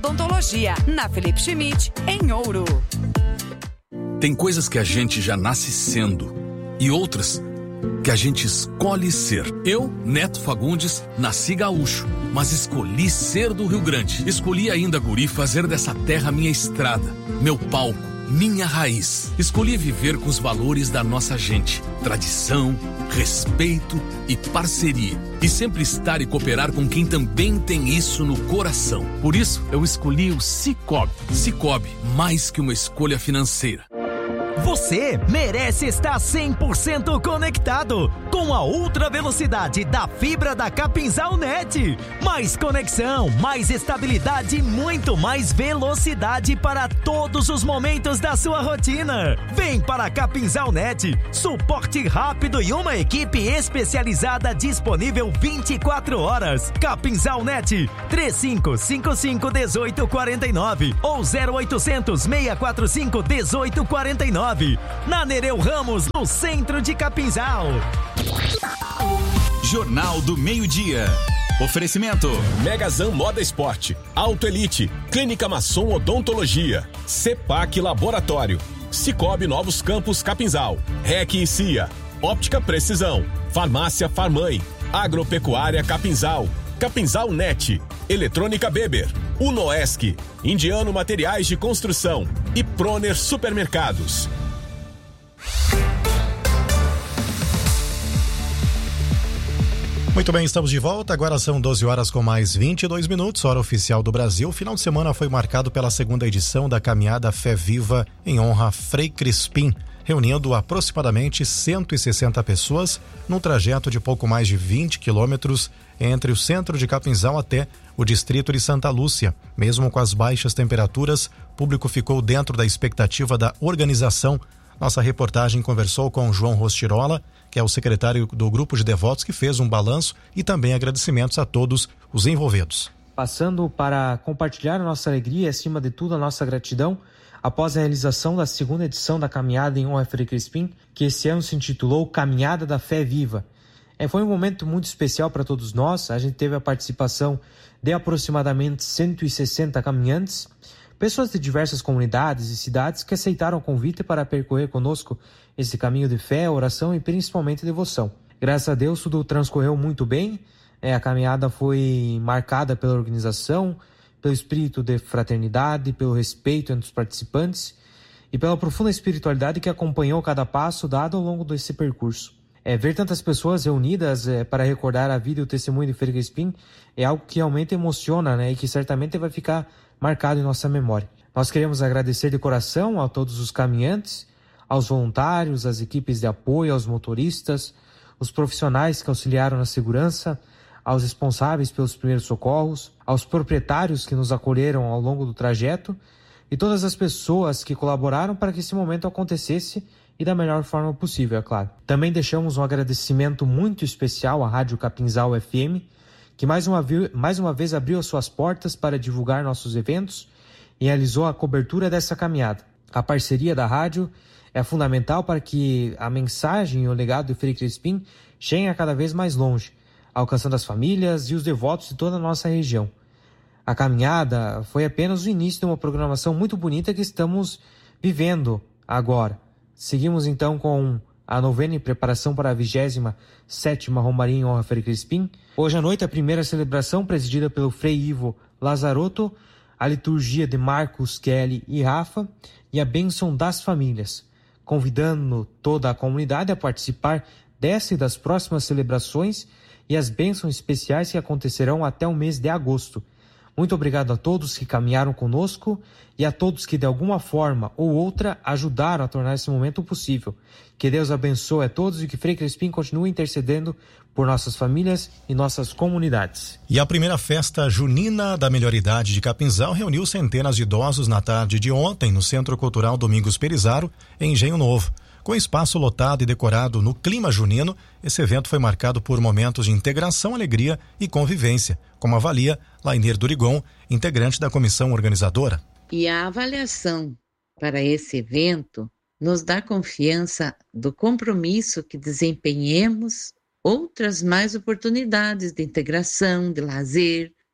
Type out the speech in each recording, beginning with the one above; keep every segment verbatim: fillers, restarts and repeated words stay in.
Odontologia, na Felipe Schmidt, em Ouro. Tem coisas que a gente já nasce sendo e outras que a gente escolhe ser. Eu, Neto Fagundes, nasci gaúcho, mas escolhi ser do Rio Grande. Escolhi ainda, guri, fazer dessa terra minha estrada, meu palco, minha raiz. Escolhi viver com os valores da nossa gente, tradição, respeito e parceria. E sempre estar e cooperar com quem também tem isso no coração. Por isso, eu escolhi o Cicobi. Cicobi, mais que uma escolha financeira. Você merece estar cem por cento conectado com a ultra velocidade da fibra da Capinzal Net. Mais conexão, mais estabilidade e muito mais velocidade para todos os momentos da sua rotina. Vem para a Capinzal Net, suporte rápido e uma equipe especializada disponível vinte e quatro horas. Capinzal Net, três cinco cinco cinco, um oito quatro nove ou zero oitocentos, seis quatro cinco, um oito quatro nove. Na Nereu Ramos, no centro de Capinzal. Jornal do Meio-Dia. Oferecimento: Megazan Moda Esporte, Auto Elite, Clínica Masson Odontologia, Cepac Laboratório, Cicobi Novos Campos Capinzal, R E C e C I A, Óptica Precisão, Farmácia Farmãe, Agropecuária Capinzal, Capinzal Net, Eletrônica Beber, Unoesc, Indiano Materiais de Construção e Proner Supermercados. Muito bem, estamos de volta. Agora são doze horas com mais vinte e dois minutos, hora oficial do Brasil. O final de semana foi marcado pela segunda edição da caminhada Fé Viva em honra a Frei Crispim, reunindo aproximadamente cento e sessenta pessoas num trajeto de pouco mais de vinte quilômetros entre o centro de Capinzal até o distrito de Santa Lúcia. Mesmo com as baixas temperaturas, o público ficou dentro da expectativa da organização. Nossa reportagem conversou com João Rostirola, que é o secretário do grupo de devotos, que fez um balanço e também agradecimentos a todos os envolvidos. Passando para compartilhar a nossa alegria e, acima de tudo, a nossa gratidão após a realização da segunda edição da caminhada em honra a Frei Crispim, que esse ano se intitulou Caminhada da Fé Viva. É, foi um momento muito especial para todos nós. A gente teve a participação de aproximadamente cento e sessenta caminhantes, pessoas de diversas comunidades e cidades que aceitaram o convite para percorrer conosco esse caminho de fé, oração e principalmente devoção. Graças a Deus tudo transcorreu muito bem. É, a caminhada foi marcada pela organização, pelo espírito de fraternidade, pelo respeito entre os participantes e pela profunda espiritualidade que acompanhou cada passo dado ao longo desse percurso. É, ver tantas pessoas reunidas é, para recordar a vida e o testemunho de Frei Crispim é algo que realmente emociona, né, e que certamente vai ficar marcado em nossa memória. Nós queremos agradecer de coração a todos os caminhantes, aos voluntários, às equipes de apoio, aos motoristas, os profissionais que auxiliaram na segurança, aos responsáveis pelos primeiros socorros, aos proprietários que nos acolheram ao longo do trajeto e todas as pessoas que colaboraram para que esse momento acontecesse e da melhor forma possível, é claro. Também deixamos um agradecimento muito especial à Rádio Capinzal F M, que mais uma, mais uma vez abriu as suas portas para divulgar nossos eventos e realizou a cobertura dessa caminhada. A parceria da rádio é fundamental para que a mensagem e o legado de Frei Crispim cheguem a cada vez mais longe, alcançando as famílias e os devotos de toda a nossa região. A caminhada foi apenas o início de uma programação muito bonita que estamos vivendo agora. Seguimos então com a novena em preparação para a vigésima sétima Romaria em honra a Frei Crispim. Hoje à noite a primeira celebração presidida pelo Frei Ivo Lazarotto, a liturgia de Marcos, Kelly e Rafa e a bênção das famílias, convidando toda a comunidade a participar dessa e das próximas celebrações e as bênçãos especiais que acontecerão até o mês de agosto. Muito obrigado a todos que caminharam conosco e a todos que de alguma forma ou outra ajudaram a tornar esse momento possível. Que Deus abençoe a todos e que Frei Crispim continue intercedendo por nossas famílias e nossas comunidades. E a primeira festa junina da Melhoridade de Capinzal reuniu centenas de idosos na tarde de ontem no Centro Cultural Domingos Perizaro, em Engenho Novo. Com espaço lotado e decorado no clima junino, esse evento foi marcado por momentos de integração, alegria e convivência, como avalia Lainer Durigon, integrante da comissão organizadora. E a avaliação para esse evento nos dá confiança do compromisso que desempenhemos outras mais oportunidades de integração, de lazer,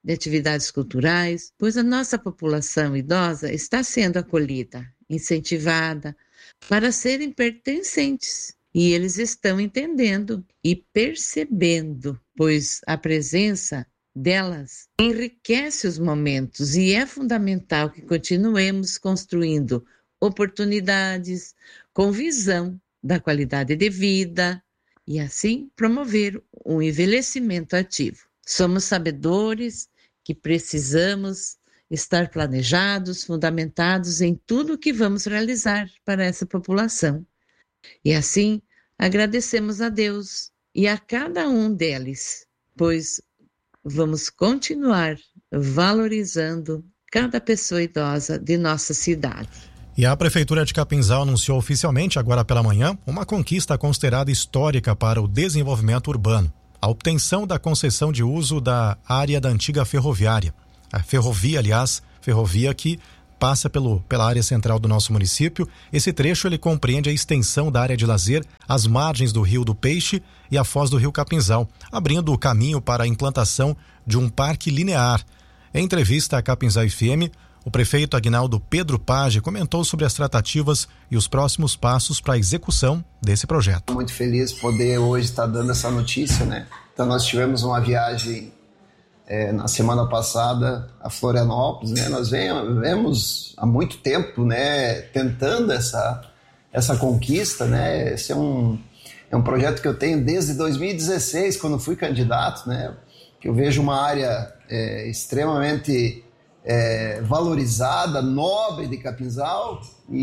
de atividades culturais, pois a nossa população idosa está sendo acolhida, incentivada para serem pertencentes. E eles estão entendendo e percebendo, pois a presença delas enriquece os momentos e é fundamental que continuemos construindo oportunidades com visão da qualidade de vida e assim promover um envelhecimento ativo. Somos sabedores que precisamos estar planejados, fundamentados em tudo o que vamos realizar para essa população. E assim, agradecemos a Deus e a cada um deles, pois vamos continuar valorizando cada pessoa idosa de nossa cidade. E a Prefeitura de Capinzal anunciou oficialmente, agora pela manhã, uma conquista considerada histórica para o desenvolvimento urbano: a obtenção da concessão de uso da área da antiga ferroviária. A ferrovia, aliás, ferrovia que passa pelo, pela área central do nosso município. Esse trecho ele compreende a extensão da área de lazer, as margens do Rio do Peixe e a foz do Rio Capinzal, abrindo o caminho para a implantação de um parque linear. Em entrevista à Capinzal F M, o prefeito Aguinaldo Pedro Page comentou sobre as tratativas e os próximos passos para a execução desse projeto. Muito feliz poder hoje estar dando essa notícia, né? Então nós tivemos uma viagem É, na semana passada a Florianópolis, né? Nós vemos há muito tempo, né, tentando essa, essa conquista, né? Esse é um, é um projeto que eu tenho desde dois mil e dezesseis, quando fui candidato, né? Que eu vejo uma área é, extremamente é, valorizada, nobre de Capinzal,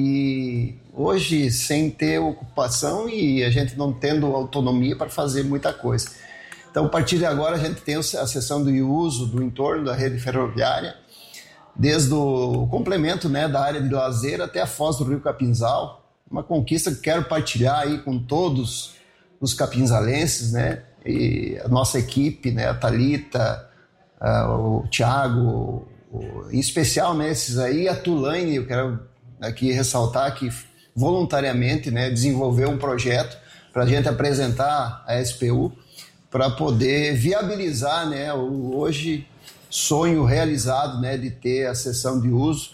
e hoje sem ter ocupação e a gente não tendo autonomia para fazer muita coisa. Então, a partir de agora, a gente tem a cessão do uso do entorno da rede ferroviária, desde o complemento, né, da área de lazer até a foz do Rio Capinzal. Uma conquista que quero partilhar aí com todos os capinzalenses, né, e a nossa equipe, né, a Thalita, uh, o Thiago, o, em especial nesses aí, a Tulane, eu quero aqui ressaltar que voluntariamente, né, desenvolveu um projeto para a gente apresentar a S P U, para poder viabilizar, né, o hoje sonho realizado, né, de ter a cessão de uso.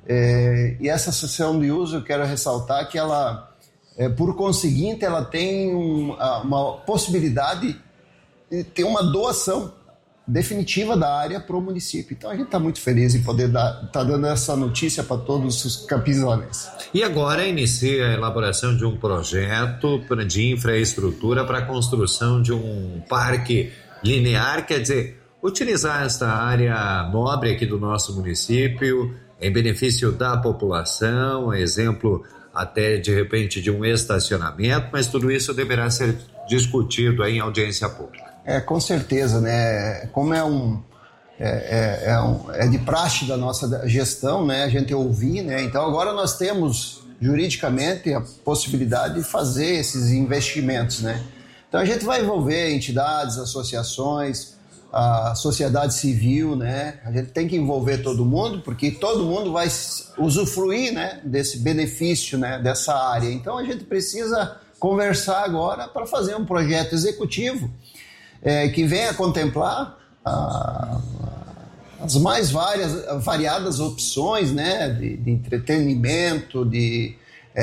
É, e essa cessão de uso, eu quero ressaltar que ela, é, por conseguinte, ela tem um, uma possibilidade de ter uma doação definitiva da área para o município. Então a gente está muito feliz em poder estar tá dando essa notícia para todos os capinzalenses. E agora inicia a elaboração de um projeto de infraestrutura para a construção de um parque linear, quer dizer, utilizar esta área nobre aqui do nosso município em benefício da população, exemplo até de repente de um estacionamento, mas tudo isso deverá ser discutido aí em audiência pública. É, com certeza, né? Como é um é, é, é, um, é de praxe da nossa gestão, né? A gente ouvir, né? Então agora nós temos juridicamente a possibilidade de fazer esses investimentos, né? Então a gente vai envolver entidades, associações, a sociedade civil, né? A gente tem que envolver todo mundo, porque todo mundo vai usufruir, né, desse benefício, né, dessa área. Então a gente precisa conversar agora para fazer um projeto executivo É, que venha contemplar ah, as mais várias, variadas opções, né, de, de entretenimento, de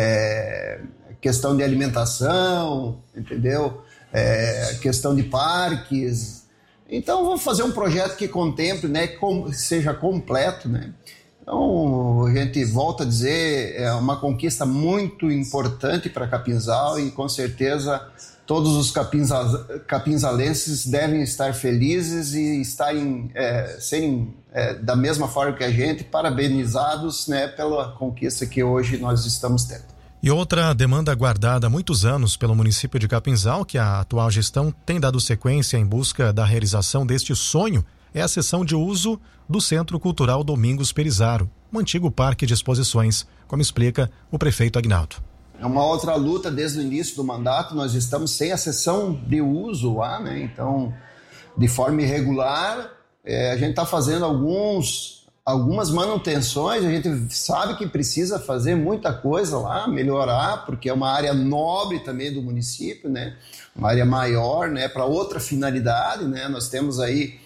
é, questão de alimentação, entendeu? É, questão de parques. Então, vamos fazer um projeto que contemple, né, que seja completo, né? Então, a gente volta a dizer, é uma conquista muito importante para Capinzal e, com certeza, todos os capinzalenses devem estar felizes e estarem, é, serem é, da mesma forma que a gente, parabenizados, né, pela conquista que hoje nós estamos tendo. E outra demanda guardada há muitos anos pelo município de Capinzal, que a atual gestão tem dado sequência em busca da realização deste sonho, é a cessão de uso do Centro Cultural Domingos Perizaro, um antigo parque de exposições, como explica o prefeito Aguinaldo. É uma outra luta desde o início do mandato, nós estamos sem a cessão de uso lá, né? Então, de forma irregular, é, a gente está fazendo alguns, algumas manutenções, a gente sabe que precisa fazer muita coisa lá, melhorar, porque é uma área nobre também do município, né? Uma área maior, né? Para outra finalidade, né? Nós temos aí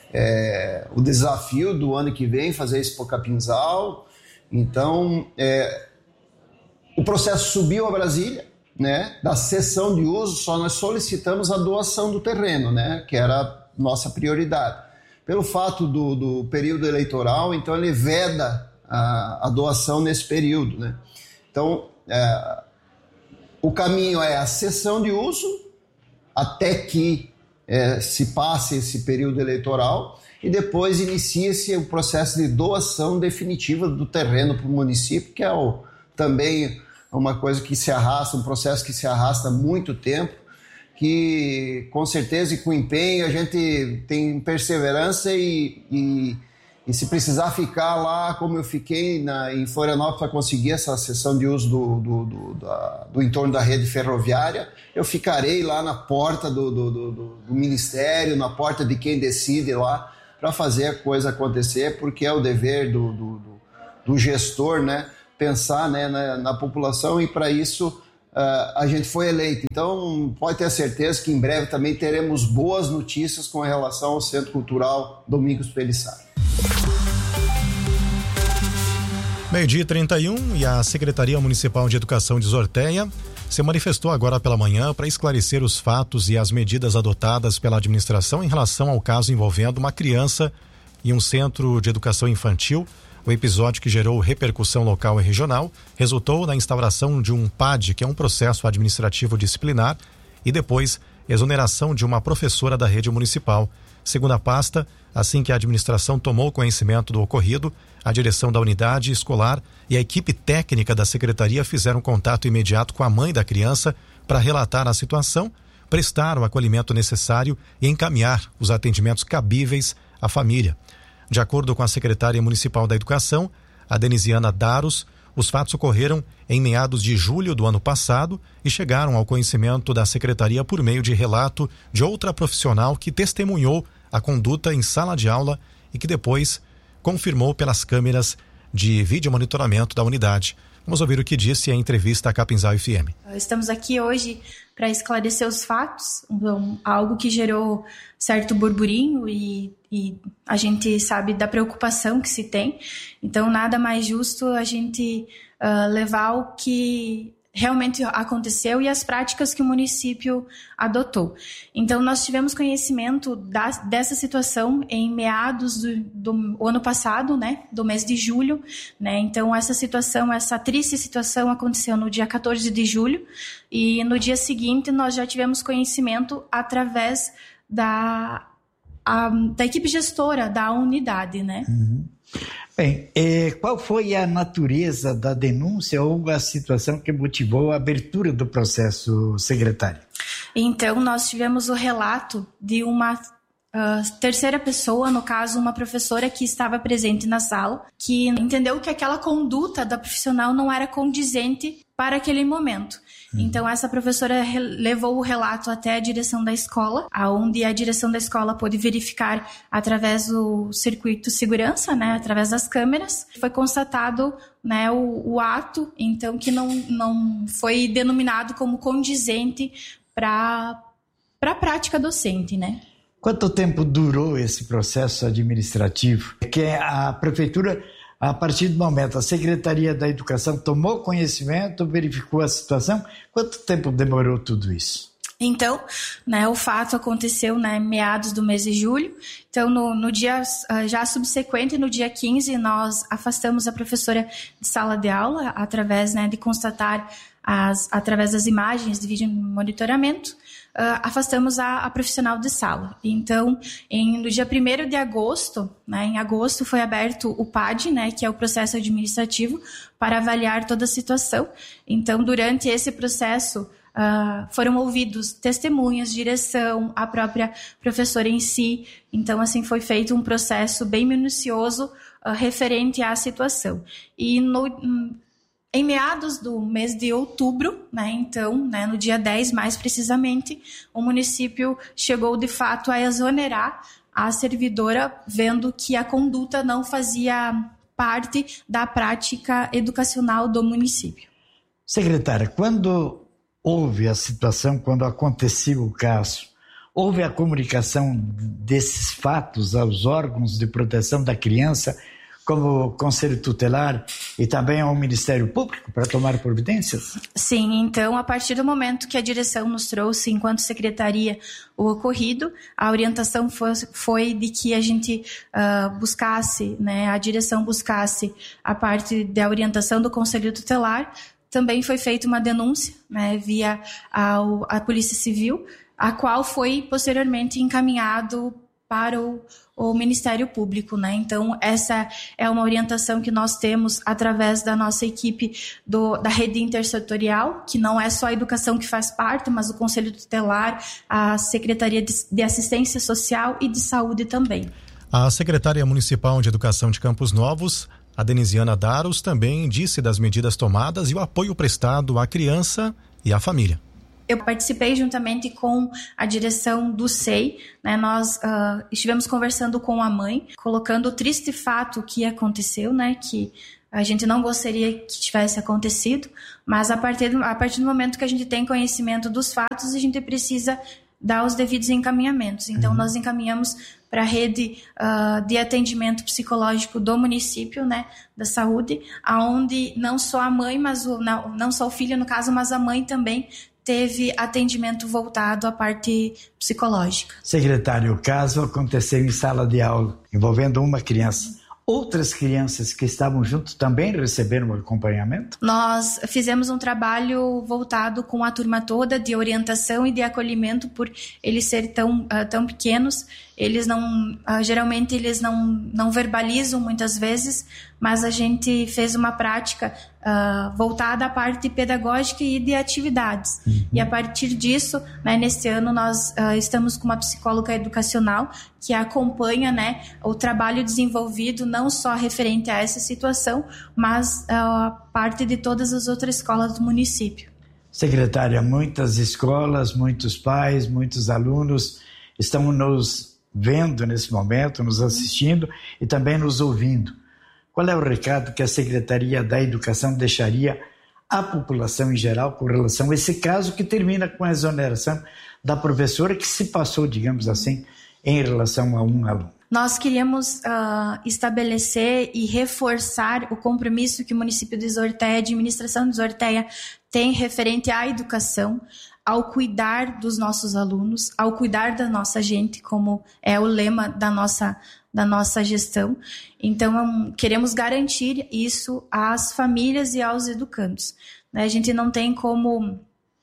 é, o desafio do ano que vem, fazer isso para o Capinzal. Então, é, o processo subiu a Brasília, né, da cessão de uso, só nós solicitamos a doação do terreno, né, que era a nossa prioridade. Pelo fato do, do período eleitoral, então ele veda a, a doação nesse período, né. Então, é, o caminho é a cessão de uso até que é, se passe esse período eleitoral e depois inicia-se o processo de doação definitiva do terreno para o município, que é o, também uma coisa que se arrasta, um processo que se arrasta há muito tempo, que com certeza e com empenho a gente tem perseverança e, e, e se precisar ficar lá como eu fiquei na, em Florianópolis para conseguir essa cessão de uso do, do, do, da, do entorno da rede ferroviária, eu ficarei lá na porta do, do, do, do Ministério, na porta de quem decide lá, para fazer a coisa acontecer, porque é o dever do, do, do, do gestor, né, pensar, né, na, na população, e para isso uh, a gente foi eleito. Então pode ter certeza que em breve também teremos boas notícias com relação ao Centro Cultural Domingos Pelissari. Meio-dia e trinta e um, e a Secretaria Municipal de Educação de Zorteia se manifestou agora pela manhã para esclarecer os fatos e as medidas adotadas pela administração em relação ao caso envolvendo uma criança e um centro de educação infantil. O episódio, que gerou repercussão local e regional, resultou na instauração de um P A D, que é um processo administrativo disciplinar, e depois exoneração de uma professora da rede municipal. Segundo a pasta, assim que a administração tomou conhecimento do ocorrido, a direção da unidade escolar e a equipe técnica da secretaria fizeram contato imediato com a mãe da criança para relatar a situação, prestar o acolhimento necessário e encaminhar os atendimentos cabíveis à família. De acordo com a secretária municipal da Educação, a Denisiana Daros, os fatos ocorreram em meados de julho do ano passado e chegaram ao conhecimento da secretaria por meio de relato de outra profissional que testemunhou a conduta em sala de aula e que depois confirmou pelas câmeras de vídeo monitoramento da unidade. Vamos ouvir o que disse em entrevista à Capinzal F M. Estamos aqui hoje para esclarecer os fatos, um, algo que gerou certo burburinho e, e a gente sabe da preocupação que se tem. Então, nada mais justo a gente uh, levar o que realmente aconteceu e as práticas que o município adotou. Então, nós tivemos conhecimento da, dessa situação em meados do, do ano passado, né, do mês de julho, né. Então, essa situação, essa triste situação aconteceu no dia quatorze de julho e no dia seguinte nós já tivemos conhecimento através da, a, da equipe gestora da unidade, né. Uhum. Bem, eh, qual foi a natureza da denúncia ou a situação que motivou a abertura do processo, secretário? Então, nós tivemos o relato de uma uh, terceira pessoa, no caso, uma professora que estava presente na sala, que entendeu que aquela conduta da profissional não era condizente para aquele momento. Então, essa professora levou o relato até a direção da escola, onde a direção da escola pôde verificar através do circuito segurança, né, através das câmeras. Foi constatado, né, o, o ato, então, que não, não foi denominado como condizente para a prática docente, né? Quanto tempo durou esse processo administrativo? Que a prefeitura, a partir do momento a Secretaria da Educação tomou conhecimento, verificou a situação, quanto tempo demorou tudo isso? Então, né, o fato aconteceu, né, meados do mês de julho. Então, no, no dia já subsequente, no dia quinze, nós afastamos a professora de sala de aula através, né, de constatar as, através das imagens de vídeo monitoramento. Uh, afastamos a, a profissional de sala. Então, em, no dia primeiro de agosto, né, em agosto foi aberto o P A D, né, que é o processo administrativo, para avaliar toda a situação. Então, durante esse processo, uh, foram ouvidos testemunhas, direção, a própria professora em si. Então, assim, foi feito um processo bem minucioso uh, referente à situação. E no... Em meados do mês de outubro, né, então, né, no dia dez mais precisamente, o município chegou de fato a exonerar a servidora, vendo que a conduta não fazia parte da prática educacional do município. Secretária, quando houve a situação, quando aconteceu o caso, Houve a comunicação desses fatos aos órgãos de proteção da criança, como o Conselho Tutelar e também ao Ministério Público, para tomar providências? Sim, então, a partir do momento que a direção nos trouxe, enquanto secretaria, o ocorrido, a orientação foi, foi de que a gente uh, buscasse, né, a direção buscasse a parte da orientação do Conselho Tutelar. Também foi feita uma denúncia, né, via ao, a Polícia Civil, a qual foi posteriormente encaminhado para o, o Ministério Público, né? Então, essa é uma orientação que nós temos através da nossa equipe do, da rede intersetorial, que não é só a educação que faz parte, mas o Conselho Tutelar, a Secretaria de, de Assistência Social e de Saúde também. A secretária municipal de Educação de Campos Novos, a Denisiana Daros, também disse das medidas tomadas e o apoio prestado à criança e à família. Eu participei juntamente com a direção do S E I, né? Nós uh, estivemos conversando com a mãe, colocando o triste fato que aconteceu, né? Que a gente não gostaria que tivesse acontecido, mas a partir, do, a partir do momento que a gente tem conhecimento dos fatos, a gente precisa dar os devidos encaminhamentos. Então, uhum. nós encaminhamos para a rede uh, de atendimento psicológico do município, né, da saúde, aonde não só a mãe, mas o, não, não só o filho, no caso, mas a mãe também teve atendimento voltado à parte psicológica. Secretário, o caso aconteceu em sala de aula, envolvendo uma criança. Outras crianças que estavam juntos também receberam acompanhamento? Nós fizemos um trabalho voltado com a turma toda de orientação e de acolhimento, por eles serem tão, uh, tão pequenos. Eles não, uh, geralmente eles não, não verbalizam muitas vezes, mas a gente fez uma prática uh, voltada à parte pedagógica e de atividades. Uhum. E a partir disso, né, neste ano nós uh, estamos com uma psicóloga educacional que acompanha, né, o trabalho desenvolvido, não só referente a essa situação, mas uh, a parte de todas as outras escolas do município. Secretária, muitas escolas, muitos pais, muitos alunos estão nos vendo nesse momento, nos assistindo e também nos ouvindo. Qual é o recado que a Secretaria da Educação deixaria à população em geral com relação a esse caso que termina com a exoneração da professora que se passou, digamos assim, em relação a um aluno? Nós queríamos uh, estabelecer e reforçar o compromisso que o município de Zortéia, a administração de Zortéia, tem referente à educação, ao cuidar dos nossos alunos, ao cuidar da nossa gente, como é o lema da nossa, da nossa gestão. Então, queremos garantir isso às famílias e aos educandos. A gente não tem como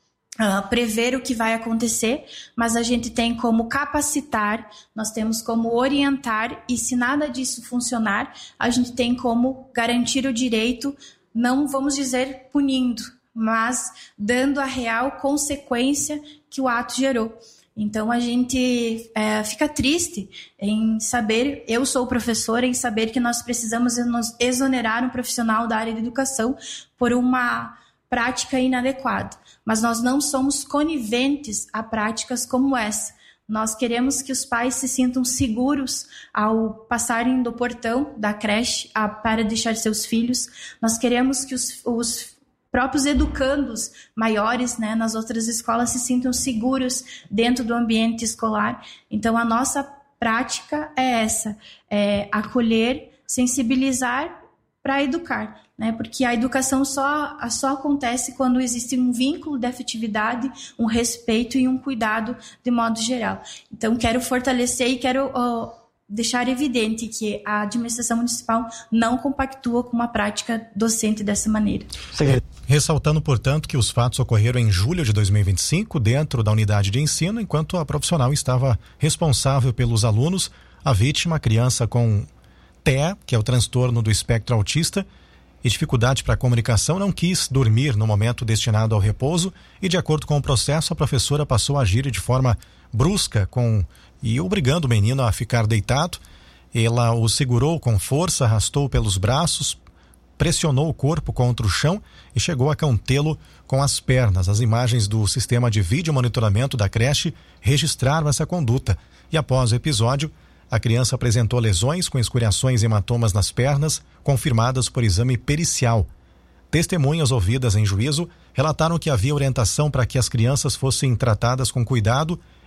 uh, prever o que vai acontecer, mas a gente tem como capacitar, nós temos como orientar, e se nada disso funcionar, a gente tem como garantir o direito, não vamos dizer punindo, mas dando a real consequência que o ato gerou. Então a gente é, fica triste em saber, eu sou professora, em saber que nós precisamos nos exonerar um profissional da área de educação por uma prática inadequada. Mas nós não somos coniventes a práticas como essa. Nós queremos que os pais se sintam seguros ao passarem do portão da creche a, para deixar seus filhos. Nós queremos que os, os próprios educandos maiores, né, nas outras escolas se sintam seguros dentro do ambiente escolar. Então, a nossa prática é essa, é acolher, sensibilizar para educar, né, porque a educação só, só acontece quando existe um vínculo de afetividade, um respeito e um cuidado de modo geral. Então, quero fortalecer e quero uh, deixar evidente que a administração municipal não compactua com uma prática docente dessa maneira. Ressaltando, portanto, que os fatos ocorreram em julho de dois mil e vinte e cinco, dentro da unidade de ensino, enquanto a profissional estava responsável pelos alunos. A vítima, criança com T E A, que é o transtorno do espectro autista, e dificuldade para a comunicação, não quis dormir no momento destinado ao repouso e, de acordo com o processo, a professora passou a agir de forma brusca com e obrigando o menino a ficar deitado. Ela o segurou com força, arrastou pelos braços, pressionou o corpo contra o chão e chegou a contê-lo com as pernas. As imagens do sistema de vídeo monitoramento da creche registraram essa conduta e, após o episódio, a criança apresentou lesões com escoriações e hematomas nas pernas, confirmadas por exame pericial. Testemunhas ouvidas em juízo relataram que havia orientação para que as crianças fossem tratadas com cuidado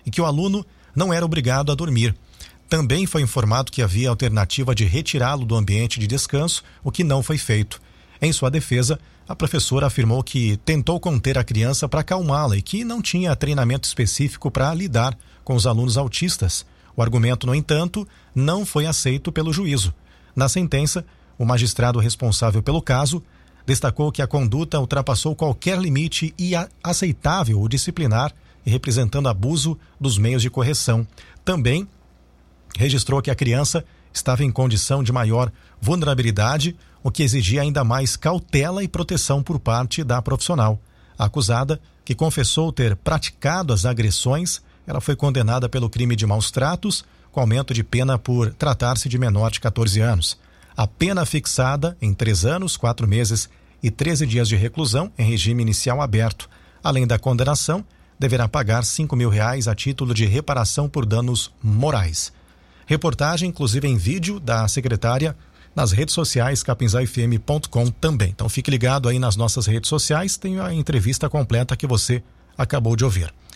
e que o aluno não era obrigado a dormir. Também foi informado que havia alternativa de retirá-lo do ambiente de descanso, o que não foi feito. Em sua defesa, a professora afirmou que tentou conter a criança para acalmá-la e que não tinha treinamento específico para lidar com os alunos autistas. O argumento, no entanto, não foi aceito pelo juízo. Na sentença, o magistrado responsável pelo caso destacou que a conduta ultrapassou qualquer limite aceitável ou disciplinar e representando abuso dos meios de correção. Também registrou que a criança estava em condição de maior vulnerabilidade, o que exigia ainda mais cautela e proteção por parte da profissional. A acusada, que confessou ter praticado as agressões, ela foi condenada pelo crime de maus tratos, com aumento de pena por tratar-se de menor de catorze anos. A pena fixada em três anos, quatro meses e treze dias de reclusão em regime inicial aberto. Além da condenação, deverá pagar cinco mil reais a título de reparação por danos morais. Reportagem, inclusive em vídeo, da secretária nas redes sociais, capinzal f m ponto com também. Então fique ligado aí nas nossas redes sociais, tem a entrevista completa que você acabou de ouvir.